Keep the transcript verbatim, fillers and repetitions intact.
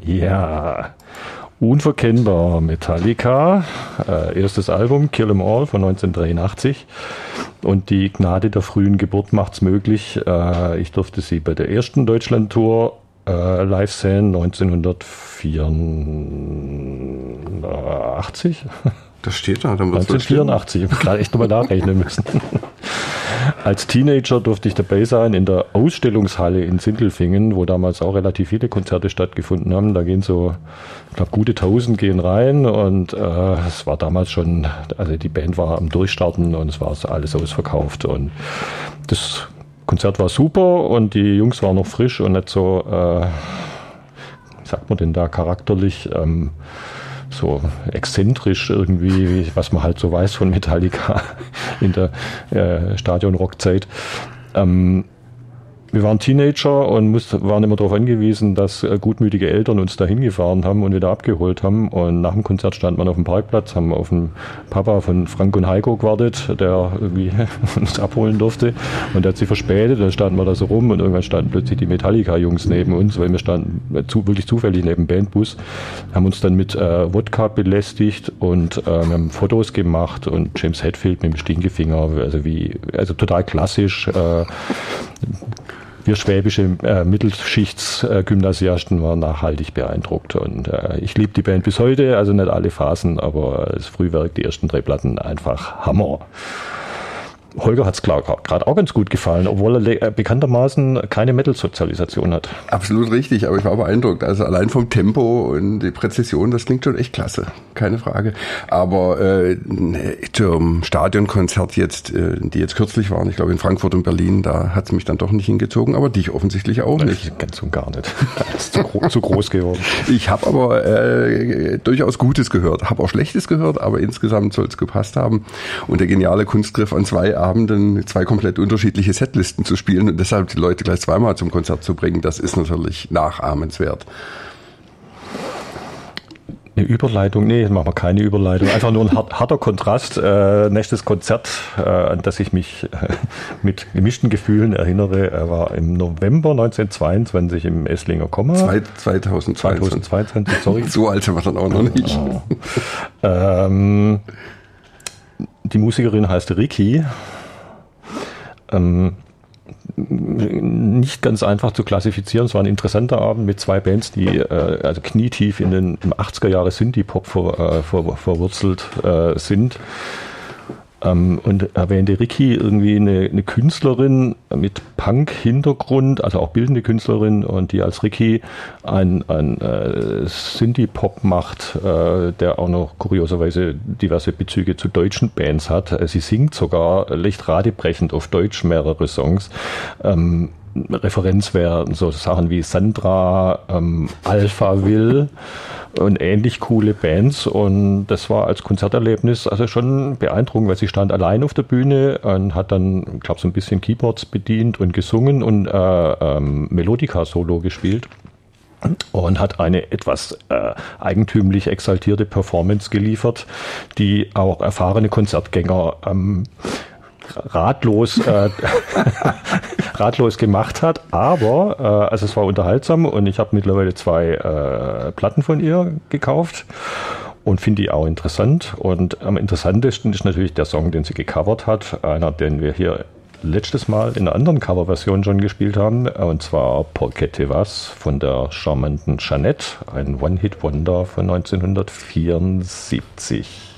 Ja, unverkennbar Metallica, äh, erstes Album Kill 'Em All von neunzehnhundertdreiundachtzig, und die Gnade der frühen Geburt macht's möglich. Äh, ich durfte sie bei der ersten Deutschland-Tour äh, live sehen, neunzehnhundertvierundachtzig. Das steht da, dann wird's neunzehnhundertvierundachtzig, ich habe gerade echt nochmal nachrechnen müssen. Als Teenager durfte ich dabei sein in der Ausstellungshalle in Sindelfingen, wo damals auch relativ viele Konzerte stattgefunden haben. Da gehen so, ich glaube, gute tausend gehen rein, und äh, es war damals schon, also die Band war am Durchstarten und es war so alles ausverkauft, und das Konzert war super und die Jungs waren noch frisch und nicht so, äh, wie sagt man denn da, charakterlich, ähm, so exzentrisch irgendwie, was man halt so weiß von Metallica in der äh, Stadion-Rock-Zeit. Ähm, wir waren Teenager und mussten, waren immer darauf angewiesen, dass äh, gutmütige Eltern uns da hingefahren haben und wieder abgeholt haben. Und nach dem Konzert stand man auf dem Parkplatz, haben auf den Papa von Frank und Heiko gewartet, der irgendwie uns abholen durfte. Und der hat sich verspätet, dann standen wir da so rum und irgendwann standen plötzlich die Metallica-Jungs neben uns, weil wir standen äh, zu, wirklich zufällig neben dem Bandbus, haben uns dann mit äh, Wodka belästigt und äh, wir haben Fotos gemacht und James Hetfield mit dem Stinkefinger, also wie, also total klassisch. Äh, Wir schwäbische äh, Mittelschichtsgymnasiasten äh, waren nachhaltig beeindruckt, und äh, ich liebe die Band bis heute, also nicht alle Phasen, aber das Frühwerk, die ersten drei Platten, einfach Hammer. Holger hat es klar gerade auch ganz gut gefallen, obwohl er bekanntermaßen keine Metal-Sozialisation hat. Absolut richtig, aber ich war beeindruckt. Also allein vom Tempo und die Präzision, das klingt schon echt klasse, keine Frage. Aber äh, zum Stadionkonzert jetzt, äh, die jetzt kürzlich waren, ich glaube in Frankfurt und Berlin, da hat es mich dann doch nicht hingezogen, aber dich offensichtlich auch nicht. Ganz und gar nicht. Das ist zu, gro- zu groß geworden. Ich habe aber äh, durchaus Gutes gehört, habe auch Schlechtes gehört, aber insgesamt soll es gepasst haben. Und der geniale Kunstgriff an zwei Abenden zwei komplett unterschiedliche Setlisten zu spielen und deshalb die Leute gleich zweimal zum Konzert zu bringen, das ist natürlich nachahmenswert. Eine Überleitung? Nee, machen wir keine Überleitung. Einfach nur ein hart, harter Kontrast. Äh, nächstes Konzert, äh, an das ich mich äh, mit gemischten Gefühlen erinnere, äh, war im November neunzehnhundertzweiundzwanzig im Esslinger Komma. zweitausendzweiundzwanzig. zweitausendzweiundzwanzig, sorry. So alt sind wir dann auch noch nicht. Oh. Ähm, die Musikerin heißt Ricky. Ähm, nicht ganz einfach zu klassifizieren. Es war ein interessanter Abend mit zwei Bands, die äh, also knietief in den im achtziger Jahre Synthie-Pop ver, äh, ver, verwurzelt äh, sind. Ähm, und erwähnte Ricky irgendwie eine, eine Künstlerin mit Punk-Hintergrund, also auch bildende Künstlerin, und die als Ricky ein, ein äh, Synthie-Pop macht, äh, der auch noch kurioserweise diverse Bezüge zu deutschen Bands hat. Sie singt sogar leicht radebrechend auf Deutsch mehrere Songs. Ähm, Referenz wären so Sachen wie Sandra, ähm, Alphaville und ähnlich coole Bands, und das war als Konzerterlebnis also schon beeindruckend, weil sie stand allein auf der Bühne und hat dann, ich glaube, so ein bisschen Keyboards bedient und gesungen und äh, ähm, Melodika-Solo gespielt und hat eine etwas äh, eigentümlich exaltierte Performance geliefert, die auch erfahrene Konzertgänger ähm, ratlos äh, ratlos gemacht hat, aber äh, also es war unterhaltsam, und ich habe mittlerweile zwei äh, Platten von ihr gekauft und finde die auch interessant, und am interessantesten ist natürlich der Song, den sie gecovert hat, einer, den wir hier letztes Mal in einer anderen Coverversion schon gespielt haben, und zwar Porque te vas von der charmanten Jeanette, ein One-Hit-Wonder von neunzehnhundertvierundsiebzig.